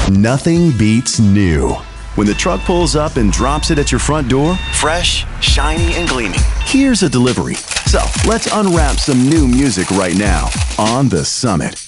Nothing beats new. When the truck pulls up and drops it at your front door, fresh, shiny, and gleaming, here's a delivery. So let's unwrap some new music right now on The Summit.